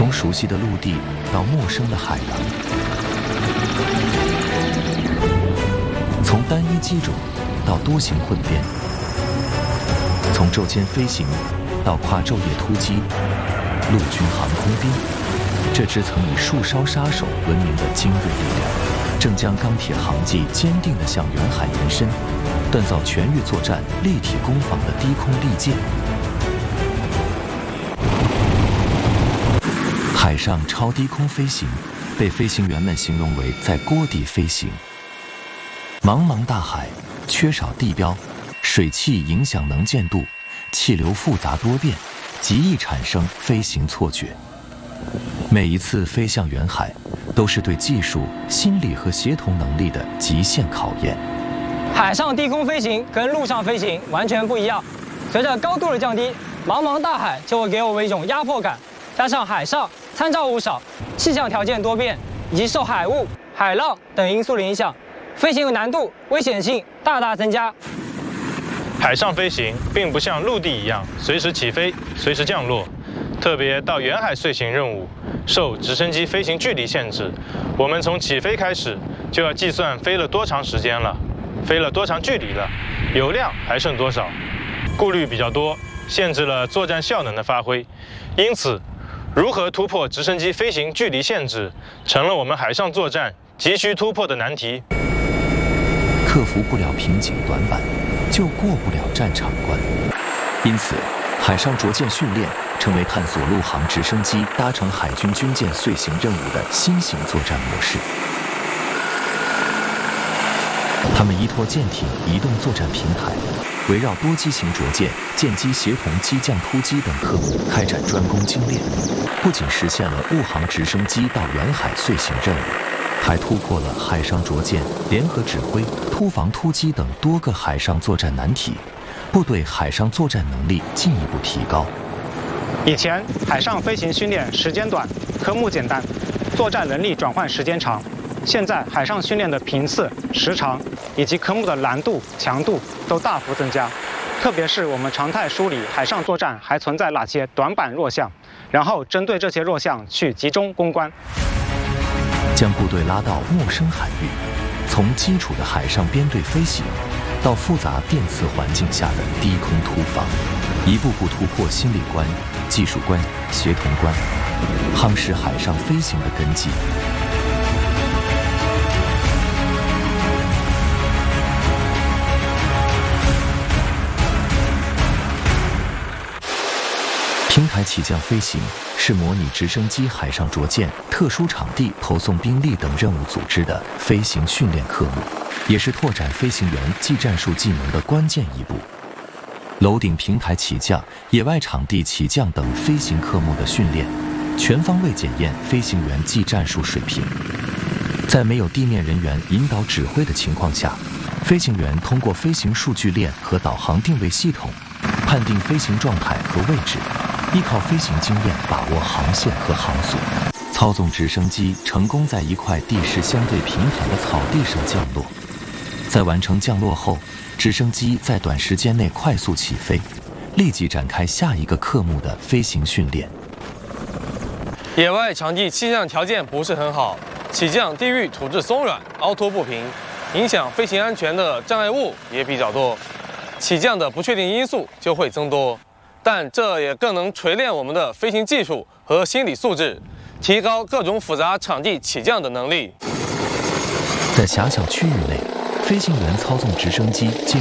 从熟悉的陆地到陌生的海洋，从单一机种到多型混编，从昼间飞行到跨昼夜突击，陆军航空兵，这支曾以树梢杀手闻名的精锐力量，正将钢铁航迹坚定地向远海延伸，锻造全域作战、立体攻防的低空利剑。海上超低空飞行被飞行员们形容为在锅底飞行。茫茫大海，缺少地标，水汽影响能见度，气流复杂多变，极易产生飞行错觉。每一次飞向远海，都是对技术、心理和协同能力的极限考验。 海上低空飞行跟陆上飞行完全不一样，随着高度的降低，茫茫大海就会给我们一种压迫感，加上海上参照物少，气象条件多变，以及受海雾、海浪等因素的影响，飞行的难度、危险性大大增加。 海上飞行并不像陆地一样随时起飞、随时降落，特别到远海遂行任务，受直升机飞行距离限制，我们从起飞开始就要计算飞了多长时间了，飞了多长距离了，油量还剩多少，顾虑比较多，限制了作战效能的发挥。因此，如何突破直升机飞行距离限制，成了我们海上作战急需突破的难题。 克服不了瓶颈短板，就过不了战场关。因此，海上着舰训练成为探索陆航直升机搭乘海军军舰遂行任务的新型作战模式。他们依托舰艇移动作战平台，围绕多机型着舰、舰机协同机降突击等科目开展专攻精练，不仅实现了陆航直升机到远海遂行任务，还突破了海上着舰、联合指挥、突防突击等多个海上作战难题，部队海上作战能力进一步提高。 以前海上飞行训练时间短，科目简单，作战能力转换时间长。现在海上训练的频次、时长以及科目的难度、强度都大幅增加，特别是我们常态梳理海上作战还存在哪些短板弱项，然后针对这些弱项去集中攻关， 将部队拉到陌生海域，从基础的海上编队飞行，到复杂电磁环境下的低空突防，一步步突破心理关、技术关、协同关，夯实海上飞行的根基。平台起降飞行是模拟直升机海上着舰、特殊场地投送兵力等任务组织的飞行训练科目，也是拓展飞行员技战术技能的关键一步。楼顶平台起降、野外场地起降等飞行科目的训练，全方位检验飞行员技战术水平。在没有地面人员引导指挥的情况下，飞行员通过飞行数据链和导航定位系统，判定飞行状态和位置，依靠飞行经验把握航线和航速，操纵直升机成功在一块地势相对平坦的草地上降落。在完成降落后，直升机在短时间内快速起飞，立即展开下一个科目的飞行训练。 野外场地气象条件不是很好，起降地域土质松软、凹凸不平，影响飞行安全的障碍物也比较多，起降的不确定因素就会增多。但这也更能锤炼我们的飞行技术和心理素质，提高各种复杂场地起降的能力。 在狭小区域内，飞行员操纵直升机接